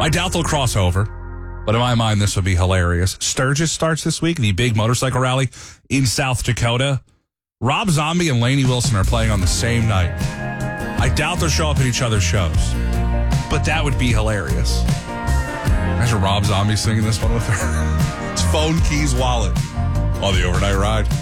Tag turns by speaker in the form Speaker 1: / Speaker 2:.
Speaker 1: I doubt they'll cross over, but in my mind, this would be hilarious. Sturgis starts this week, the big motorcycle rally in South Dakota. Rob Zombie and Lainey Wilson are playing on the same night. I doubt they'll show up at each other's shows, but that would be hilarious. Imagine Rob Zombie singing this one with her. It's Phone, Keys, Wallet on the Overnight Ride.